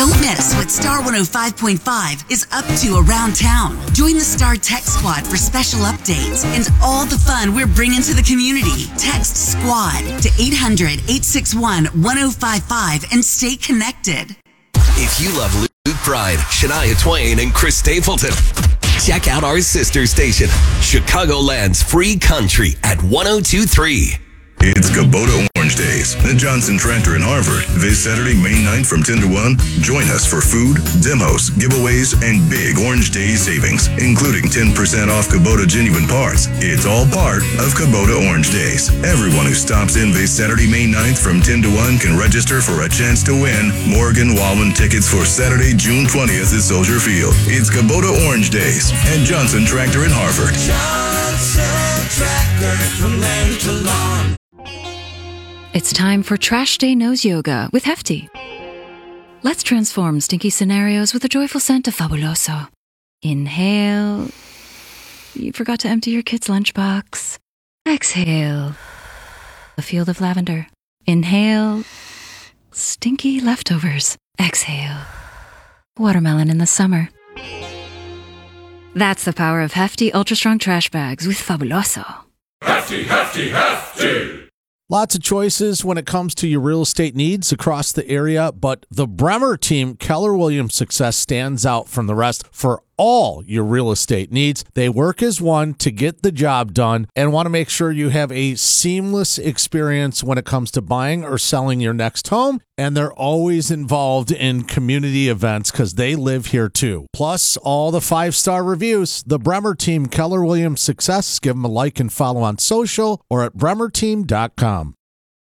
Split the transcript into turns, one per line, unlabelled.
Don't miss what Star 105.5 is up to around town. Join the Star Tech Squad for special updates and all the fun we're bringing to the community. Text SQUAD to 800-861-1055 and stay connected.
If you love Luke Pride, Shania Twain, and Chris Stapleton, check out our sister station, Chicagoland's Free Country at 102.3.
It's Kubota Orange Days at Johnson Tractor in Harvard. This Saturday, May 9th from 10 to 1. Join us for food, demos, giveaways, and big Orange Days savings, including 10% off Kubota genuine parts. It's all part of Kubota Orange Days. Everyone who stops in this Saturday, May 9th from 10 to 1 can register for a chance to win Morgan Wallen tickets for Saturday, June 20th at Soldier Field. It's Kubota Orange Days at Johnson Tractor in Harvard.
Johnson Tractor, from land to lawn.
It's time for Trash Day Nose Yoga with Hefty. Let's transform stinky scenarios with a joyful scent of Fabuloso. Inhale. You forgot to empty your kid's lunchbox. Exhale. A field of lavender. Inhale. Stinky leftovers. Exhale. Watermelon in the summer. That's the power of Hefty Ultra Strong Trash Bags with Fabuloso.
Hefty, hefty, hefty.
Lots of choices when it comes to your real estate needs across the area, but the Bremer team, Keller Williams Success, stands out from the rest for all your real estate needs. They work as one to get the job done and want to make sure you have a seamless experience when it comes to buying or selling your next home. And they're always involved in community events because they live here too. Plus, all the 5-star reviews. The Bremer team, Keller Williams Success. Give them a like and follow on social or at bremerteam.com.